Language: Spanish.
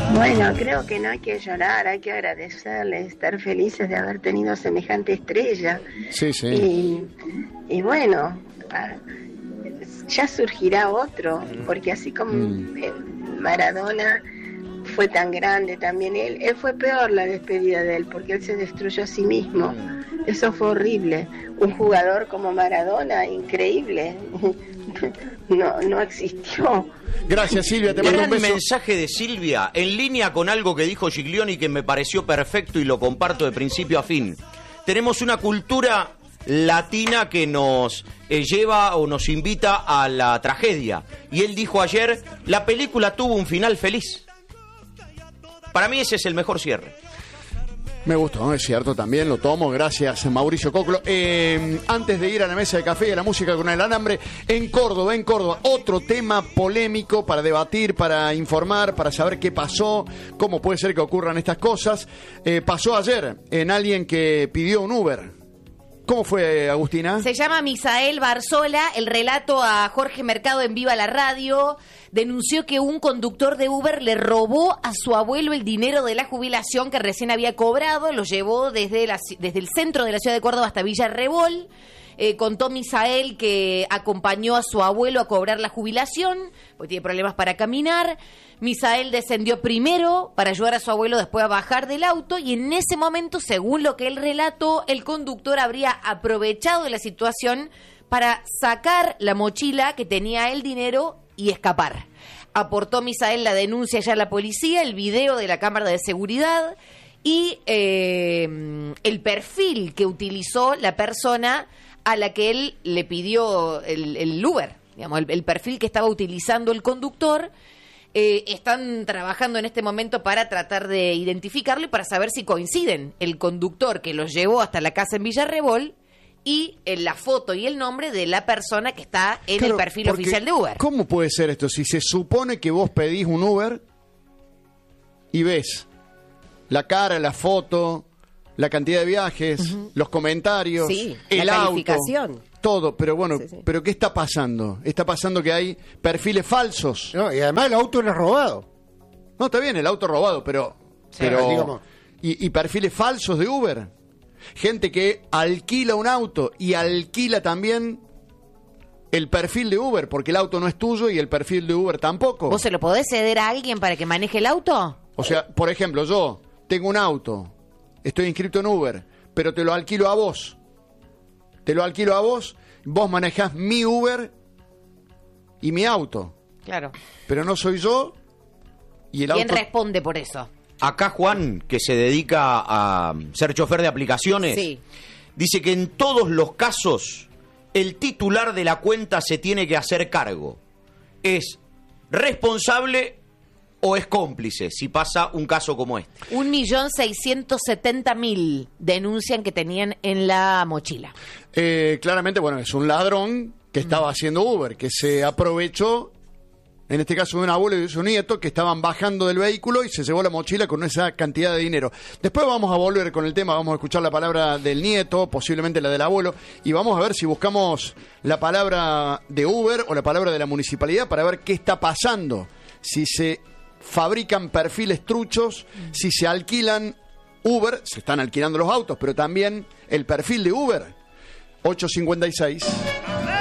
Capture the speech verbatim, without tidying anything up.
Bueno, creo que no hay que llorar, hay que agradecerle, estar felices de haber tenido semejante estrella. Sí, sí. Y, y bueno, ya surgirá otro, porque así como mm. Maradona fue tan grande también, él, él fue peor la despedida de él, porque él se destruyó a sí mismo. Eso fue horrible. Un jugador como Maradona, increíble, no, no existió. Gracias, Silvia, te mando un beso. Gran mensaje de Silvia, en línea con algo que dijo Giglioni que me pareció perfecto y lo comparto de principio a fin. Tenemos una cultura latina que nos eh, lleva o nos invita a la tragedia. Y él dijo ayer, la película tuvo un final feliz. Para mí ese es el mejor cierre. Me gustó, es cierto, también lo tomo, gracias Mauricio Coclo. Eh, antes de ir a la mesa de café y a la música con el alambre, en Córdoba, en Córdoba, otro tema polémico para debatir, para informar, para saber qué pasó, cómo puede ser que ocurran estas cosas. Eh, pasó ayer en alguien que pidió un Uber. ¿Cómo fue, Agustina? Se llama Misael Barzola, el relato a Jorge Mercado en Viva la Radio. Denunció que un conductor de Uber le robó a su abuelo el dinero de la jubilación que recién había cobrado, lo llevó desde, la, desde el centro de la ciudad de Córdoba hasta Villa Rebol. Eh, contó Misael que acompañó a su abuelo a cobrar la jubilación, porque tiene problemas para caminar. Misael descendió primero para ayudar a su abuelo después a bajar del auto y en ese momento, según lo que él relató, el conductor habría aprovechado de la situación para sacar la mochila que tenía el dinero y escapar. Aportó Misael la denuncia ya a la policía, el video de la cámara de seguridad y eh, el perfil que utilizó la persona a la que él le pidió el, el Uber, digamos, el, el perfil que estaba utilizando el conductor. Eh, están trabajando en este momento para tratar de identificarlo y para saber si coinciden el conductor que los llevó hasta la casa en Villarrebol y en la foto y el nombre de la persona que está en claro, el perfil oficial de Uber. ¿Cómo puede ser esto? Si se supone que vos pedís un Uber y ves la cara, la foto, la cantidad de viajes, uh-huh. los comentarios, sí, el la auto, calificación. Todo, pero bueno, sí, sí. ¿pero qué está pasando? Está pasando que hay perfiles falsos. No, y además el auto no es robado. No, está bien, el auto robado, pero... Sí, pero digamos. Y, y perfiles falsos de Uber. Gente que alquila un auto y alquila también el perfil de Uber, porque el auto no es tuyo y el perfil de Uber tampoco. ¿Vos se lo podés ceder a alguien para que maneje el auto? O sea, por ejemplo, yo tengo un auto, estoy inscrito en Uber, pero te lo alquilo a vos. Te lo alquilo a vos, vos manejás mi Uber y mi auto. Claro. Pero no soy yo y el ¿Quién auto... responde por eso? Acá Juan, que se dedica a ser chofer de aplicaciones, sí. dice que en todos los casos el titular de la cuenta se tiene que hacer cargo. ¿Es responsable o es cómplice si pasa un caso como este? Un millón seiscientos setenta mil denuncian que tenían en la mochila. Eh, claramente, bueno, es un ladrón que estaba haciendo Uber, que se aprovechó, en este caso de un abuelo y de su nieto, que estaban bajando del vehículo y se llevó la mochila con esa cantidad de dinero. Después vamos a volver con el tema, vamos a escuchar la palabra del nieto, posiblemente la del abuelo, y vamos a ver si buscamos la palabra de Uber o la palabra de la municipalidad para ver qué está pasando. Si se fabrican perfiles truchos, si se alquilan Uber, se están alquilando los autos, pero también el perfil de Uber. ocho cincuenta y seis.